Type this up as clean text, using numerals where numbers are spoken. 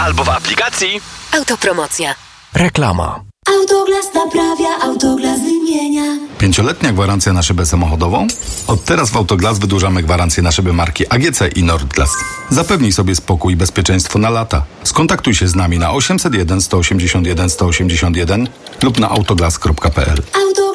albo w aplikacji. Autopromocja. Reklama. Autoglas naprawia, Autoglas wymienia. 5-letnia gwarancja na szybę samochodową? Od teraz w Autoglas wydłużamy gwarancję na szyby marki AGC i Nordglas. Zapewnij sobie spokój i bezpieczeństwo na lata. Skontaktuj się z nami na 801 181 181 lub na autoglas.pl.